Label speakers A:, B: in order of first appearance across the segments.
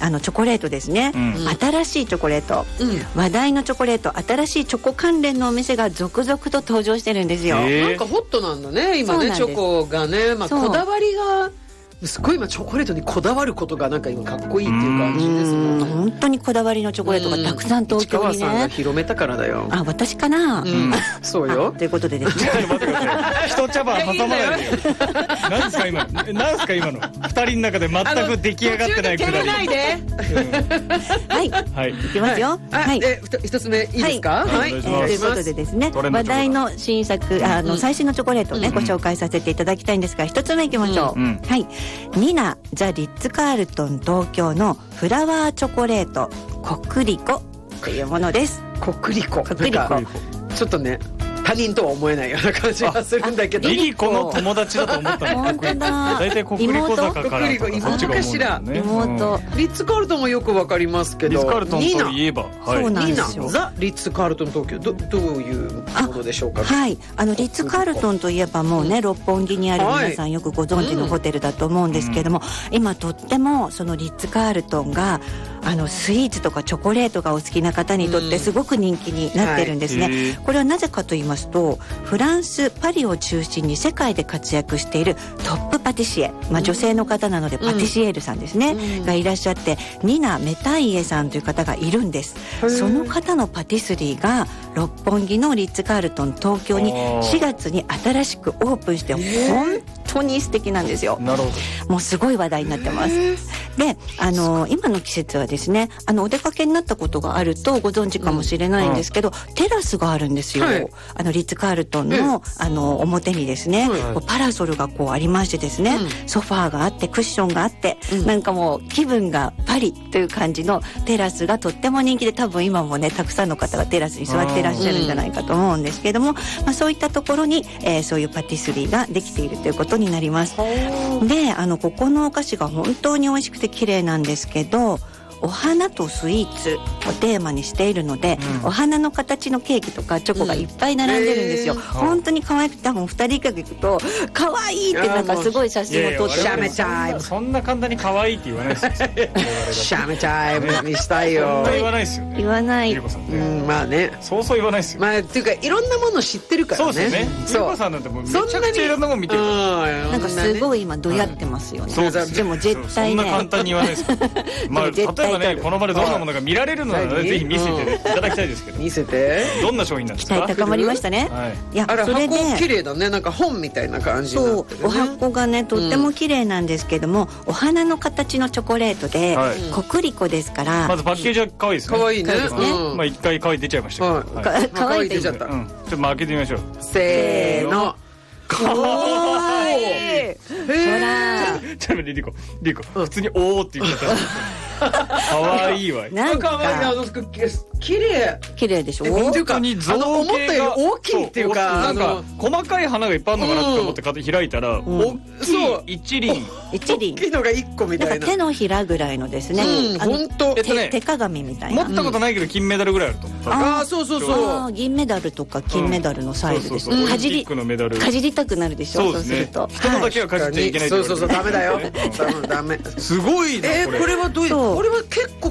A: チョコレートですね、新しいチョコレート、話題のチョコレート、新しいチョコ関連のお店が続々と登場してるんですよ。
B: なんかホットなんだね今ね、チョコがね、こだわりがすごい今チョコレートにこだわることがなんか今かっこいいっていう感じですもんね。
A: 本当にこだわりのチョコレートがたくさん東京にね。
B: 市川さんが広めたからだよ。
A: 私かな、
B: そうよ。
A: ということでですね
C: 一茶番挟まないでよ。何ですか今の、何ですか今の2人の中で全く出来上がってないくだり。
B: 途中で蹴らないで
A: はい、いきますよ。
B: 一つ目いいですか。
A: ということでですね、話題の新作最新のチョコレートをねご紹介させていただきたいんですが、一つ目いきましょう。はい、ニナザ・リッツ・カールトン東京のフラワーチョコレートコクリコというものです。
B: コクリコ、ちょっとね他人とは思えないような感じがするんだけど、
C: リリコの友達だと思ったの。
A: 本当だ。
C: 大体コクリコ坂からとかそっちが思うんだよね。
A: 妹。
B: リッツ・カールトンもよくわかりますけど、
C: リッツ・カールトンといえば、
A: そうなんですよ。
B: ザ・リッツ・カールトン東京、どういうものでしょうか。
A: はい、リッツ・カールトンといえばもうね、六本木にある皆さんよくご存知のホテルだと思うんですけれども、今とってもそのリッツ・カールトンがスイーツとかチョコレートがお好きな方にとってすごく人気になってるんですね。これはなぜかと言いますと、フランスパリを中心に世界で活躍しているトップパティシエ、女性の方なのでパティシエールさんですね、がいらっしゃって、ニナ・メタイエさんという方がいるんです。その方のパティスリーが六本木のリッツ・カールトン東京に4月に新しくオープンして、本当に素敵なんですよ。
C: なるほど。
A: もうすごい話題になってます。で、今の季節はですね、お出かけになったことがあるとご存知かもしれないんですけど、テラスがあるんですよ。リッツ・カールトンの、表にですね、パラソルがこうありましてですね、ソファーがあってクッションがあって、なんかもう気分がパリという感じのテラスがとっても人気で、多分今もねたくさんの方がテラスに座っていらっしゃるんじゃないかと思うんですけども、そういったところに、そういうパティスリーができているということになります。で、ここのお菓子が本当に美味しくて綺麗なんですけど、お花とスイーツをテーマにしているので、お花の形のケーキとかチョコがいっぱい並んでるんですよ。本当に可愛くて、多分2人以下で行くと可愛いってなんかすごい写真を撮って、
B: シャメチャイ
C: そんな簡単に可愛いって言わないですよ。
B: シャメチャイムにしたいよ。
C: そんな言わないですよね。
A: 言わない。
B: まあね。
C: そうそう言わないですよ。
B: まあっていうかいろんなもの知ってるからね。
C: そうですよね。ゆうこさんなんてもうめちゃくちゃいろんなもの見てる。
A: なんかすごい今どやってますよね。でも絶対ね。
C: そんな簡単に言わないです。まあ例えばね、この場でどんなものが見られるのならぜひ見せていただきたいですけど。
B: 見せて。
C: どんな商品なんですか。
A: 期待高まりましたね。いや、それで
B: 箱綺麗だね。なんか本みたいな感じになってるね。
A: そう、お箱がねとっても綺麗なんですけども、お花の形のチョコレートでコクリコですから。
C: まずパッケージは可愛いですね。
B: 可愛いね。
C: まあ一回可愛い出ちゃいましたけど。
A: 可愛い
B: 出ちゃった。ちょ
C: っと開けてみましょう。
B: せーの。
A: かわいい。ほら。
C: ちなみにリコ普通におーって言っちゃった。かわいいわ。
B: なんか綺麗でしょ。
C: 本当に造
B: 思ったより大きいっていうか、
C: なんか細かい花がいっぱいあるのかなって思って開いたら、大きい一輪
B: 大きいのが1個みたいな。
A: なんか手のひらぐらいのですね。
B: 本当。
A: 手鏡みたいな。
C: 持ったことないけど金メダルぐらいあると思う。
B: ああ、そうそうそう。
A: 銀メダルとか金メダルのサイズですね。かじりたくなるでしょ。そうすると。
C: 人のだけはかじっちゃいけない。
B: そうダメだよ。ダメ。
C: すごいね。
B: これはどういう。これは結構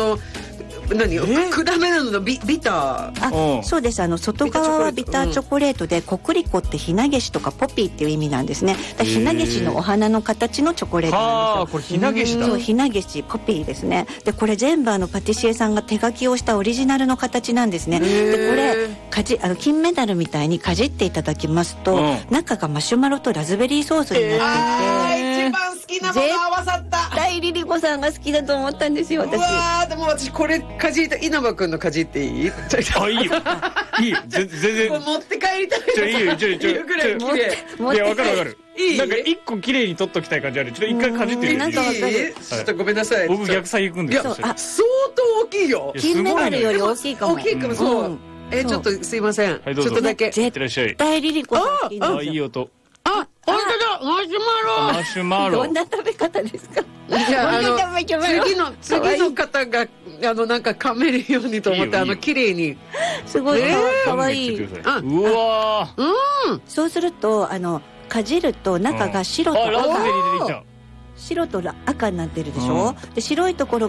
B: 暗めなのビター。
A: そうです。外側はビターチョコレートで、コクリコってひなげしとかポピーっていう意味なんですね。ひなげしのお花の形のチョコレートなんですよ。
C: これひなげしだ。
A: そう、ひなげしポピーですね。でこれ全部パティシエさんが手書きをしたオリジナルの形なんですね。でこれ金メダルみたいにかじっていただきますと、中がマシュマロとラズベリーソースになっていて、
B: 一番好きなもの合わさった。
A: 絶対リリコさんが好きだと思ったんですよ、私。
B: うわでも私これかじりたい。稲葉くんのかじっていい？
C: あ、いいよ。いいよ。全然。
B: 持って帰りたい。
C: いいよ。
B: いうぐらい綺麗。
C: いや、わかる。なんか一個綺麗に取っときたい感じある。ちょっと一回かじってみて。
B: ちょっとごめんなさい。
C: 僕逆サイ行くんですよ。
B: 相当大きいよ。
A: 金メダルより大きいかも。
B: 大きいかも、そう。ちょっとすいません。ちょっとだけ。
A: 絶対リリコさん好きなんですよ。
C: いい音。
B: あ、本当だ、
C: マシュマロ。
A: どんな食べ方ですか？
B: いや、次の方がなんか噛めるようにと思って綺麗に。
A: すごい可愛い。
C: うわ。
A: そうするとかじると中が白と赤になってるでしょ。で白いところ